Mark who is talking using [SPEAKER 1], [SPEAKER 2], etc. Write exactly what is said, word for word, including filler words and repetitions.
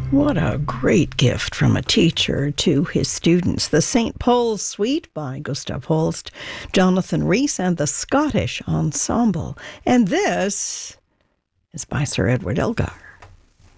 [SPEAKER 1] What a great gift from a teacher to his students. The Saint Paul's Suite by Gustav Holst, Jonathan Rhys and the Scottish Ensemble. And this is by Sir Edward Elgar.